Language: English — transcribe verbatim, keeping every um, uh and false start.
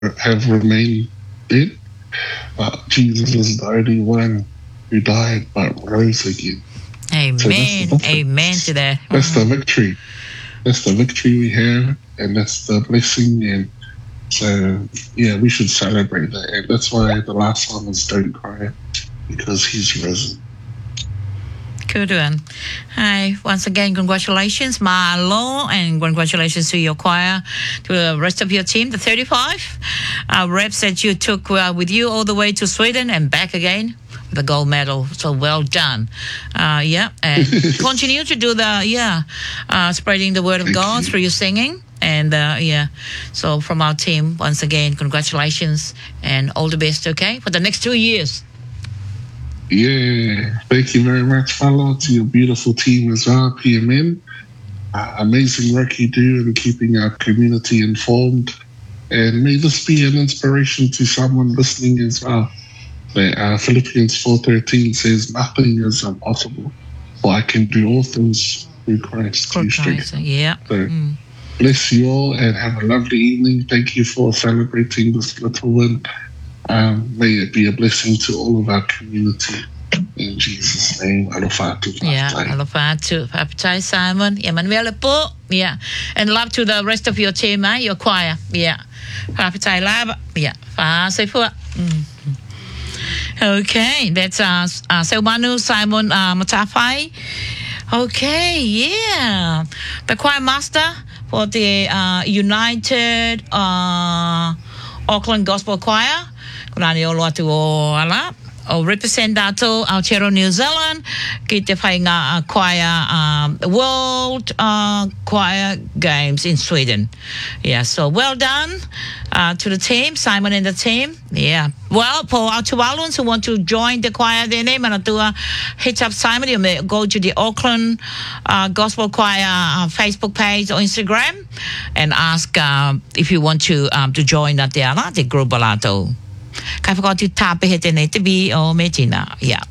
have remained dead, but Jesus is the only one who died but rose again. Amen. So Amen to that. That's the victory. That's the victory we have, and that's the blessing. And so, yeah, we should celebrate that. And that's why the last song is "Don't Cry," because He's risen. Good one. Hi, once again, congratulations, Marlo, and congratulations to your choir, to the rest of your team, the thirty-five uh, reps that you took uh, with you all the way to Sweden and back again. The gold medal, so well done. Uh, yeah, and continue to do the yeah, uh, spreading the word of Thank God you. through your singing, and uh, yeah. So from our team, once again, congratulations and all the best. Okay, for the next two years. Yeah, thank you very much, Fala, to your beautiful team as well, P M N. Uh, amazing work you do in keeping our community informed, and may this be an inspiration to someone listening as well. That uh, Philippians four thirteen says, "Nothing is impossible, for I can do all things through Christ who strengthens." Yeah. So, mm. bless you all and have a lovely evening. Thank you for celebrating this little win. Um, may it be a blessing to all of our community. In Jesus' name, alofa tu Yeah, Papai. alofa to Papai Simon, Emmanuel po. Yeah, and love to the rest of your team, eh? Your choir. Yeah, Papai lab. Yeah, fa say for. Okay, that's uh, uh Selmanu Simon uh, Matafai. Okay, yeah, the choir master for the uh, United uh, Auckland Gospel Choir. Kunani olo atu o ala. O represent dato Aotearoa New Zealand ki te whainga uh, choir um, World uh, Choir Games in Sweden. Yeah, so well done uh, to the team, Simon and the team. Yeah, well, for our Tuvaluans who want to join the choir, their name and to uh, hit up Simon, you may go to the Auckland uh, Gospel Choir uh, Facebook page or Instagram and ask uh, if you want to um, to join that the, the group balato. Kai whakautu tāpe he tēnei te bi o me tina. Yeah.